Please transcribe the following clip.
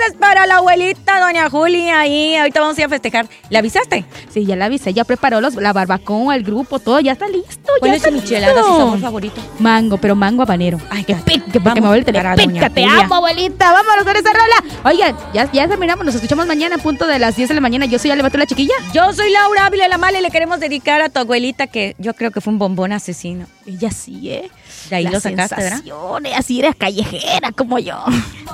es para la abuelita, doña Julia, ahí. Ahorita vamos a ir a festejar. ¿Le avisaste? Sí, ya la avisé, ya preparó la barbacoa, el grupo, todo, ya está listo. ¿Cuál es su michelada, su sabor favorito? Mango, pero mango habanero. Ay, qué pique, porque me vuelve a tener pica. Te amo, abuelita. Vámonos con esa rola. Oigan, ya terminamos. Nos escuchamos mañana a punto de las 10 de la mañana. Yo soy Ale Batú, la chiquilla. Yo soy Laura Ávila la Mala y le queremos dedicar a tu abuelita, que yo creo que fue un bombón asesino. Ella sí, De ahí lo sacaste, ¿verdad? Así eres callejera como yo.